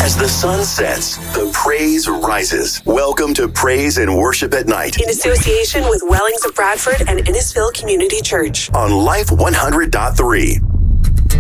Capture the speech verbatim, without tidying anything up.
As the sun sets, the praise rises. Welcome to Praise and Worship at Night. In association with Wellings of Bradford and Innisfil Community Church. On Life one hundred point three.